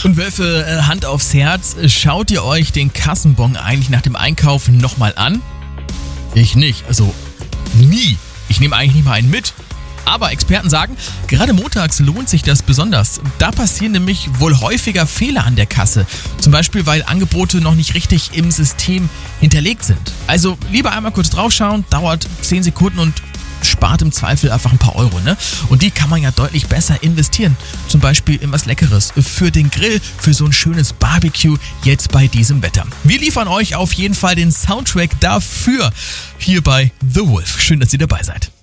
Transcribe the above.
Und Wölfe, Hand aufs Herz, schaut ihr euch den Kassenbon eigentlich nach dem Einkaufen nochmal an? Ich nicht, also nie. Ich nehme eigentlich nicht mal einen mit. Aber Experten sagen, gerade montags lohnt sich das besonders. Da passieren nämlich wohl häufiger Fehler an der Kasse. Zum Beispiel, weil Angebote noch nicht richtig im System hinterlegt sind. Also lieber einmal kurz draufschauen, dauert 10 Sekunden und spart im Zweifel einfach ein paar Euro, ne? Und die kann man ja deutlich besser investieren. Zum Beispiel in was Leckeres für den Grill, für so ein schönes Barbecue jetzt bei diesem Wetter. Wir liefern euch auf jeden Fall den Soundtrack dafür hier bei The Wolf. Schön, dass ihr dabei seid.